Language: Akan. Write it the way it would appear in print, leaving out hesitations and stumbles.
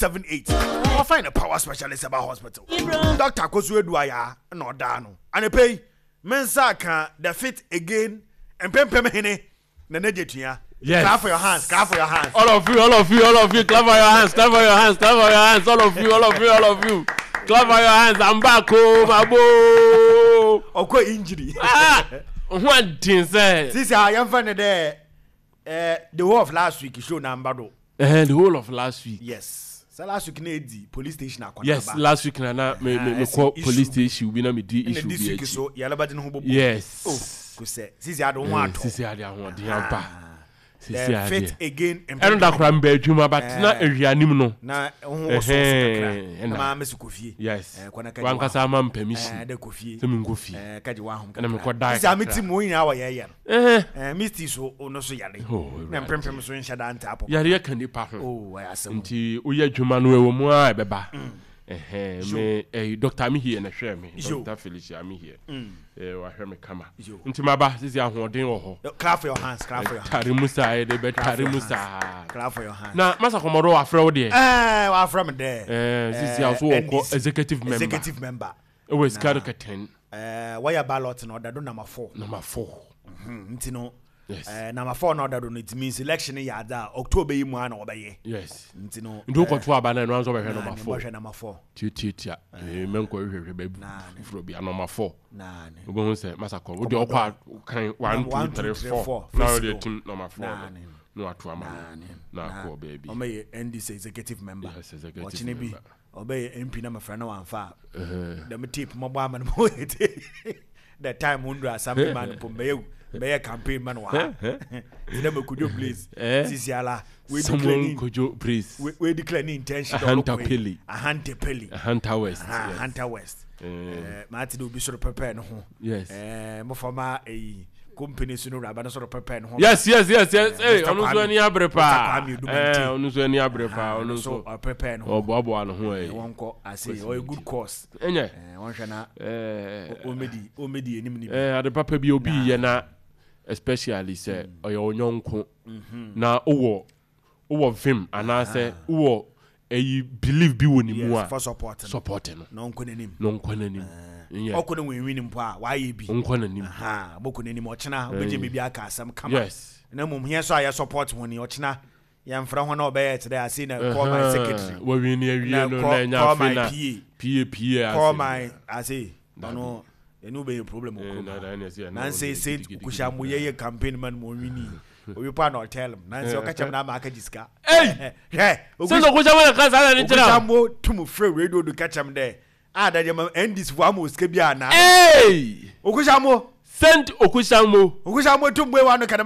080-222-1278. We'll find a power specialist about hospital. Dr. Kosu Eduaya, no dano. And a pay, Mensaka, the fit again, and Pempemene, Nenejetia. Yes. Clap for your hands, clap for your hands. All of you, clap for your hands, clap for your hands, clap for your hands, all of you. Clap for your hands, I'm back home, abo. Oko injury. One thing, sir. This I am finding there. The whole of last week show number do. The whole of last week. Yes. So last week the police station. Yes, last week me call police station. We na me do issue. This week so yalla badi no ho. Yes. Oh, go say. Sisi I don't want to. Sisi I don't want. Diamba. The fit again. I don't cram be adwuma but na ehwianim no. Na ho so kakra. Na ma mesukofie. Yes. Wan kasa ma permission. De kofie. Se me kofie. Kaje wa hom. Na me ko die. Sisi amiti mo yin awa ye. Misty so no so yale. Na prempem so nhada anta apo. Yare kan ni pa ho. Oh, asem. Nti oya adwuma no ewo mu a beba. Me Dr. me here na hwe me. Dr. Felicia me here. Wa hwe me kama. Nti maba sisi ahoden wo ho. Clap for your hands, clap for your hands. Tare musa de be tare musa. Clap for your hands. Na masa komodo wa frɛ de. Wa frɛ me de. Sisi also wo executive member. Executive member. It was Karaka 10. Why your ballot no that do number 4. Number 4. Nti no. Yes. Number 4 no that do it means election ya da October yi mu ana obeye. Yes. Nti no. Ndo ko to aba na no anzo be hwe number 4. Number 4. Tia. Menko hwe babu. Fro bia number 4. Na ne. Obo hu se masakọ. Wo de okwa kan 1 2 3 4. Now the team number 4. No atu ama. Na ko baby. O may NDC executive member. Yes, executive member. Obey MP na my friend no anfa. Dem tape mo ba man mo hete. The time undu assembly man pombe be campaign man wa. Dem kujo please. Sisi ala we declare kujo please. We declare intention of Hunter Pelly. Hunter West. Hunter West. Mati do be sort of prepare no ho. Yes. Mo forma company sunu raba no sort of prepare no ho. Yes. Hey, onu so ani abrepa. Onu so ani abrepa, onu so prepare no. Obo no ho won ko ase o a good course. Enye. Won hwe na omedi enim ni. Ade papa bi obi ye na especially say oyo onyonko na owo film anase owo eyi believe bi woni mu a support no nonko nanim yeah okone wenwini mpo a wa ye bi nonko nanim boko nanim ochina obeje bibi aka asam kama yes na mum hia so ya support woni ochina ya mfra ho na obeye tede ase na call my secretary wo wini awie no na nya fina pa call my ase no enu be problem ko na say kushamu ye campaign man mo wini we pa no tell him nansi o kachem na ma aka jiska so no kushamu ka sa na nchira kushamu tumu free radio do kachem there da je endis fu amo ska bia na hey kushamu send kushamu tumwe wa no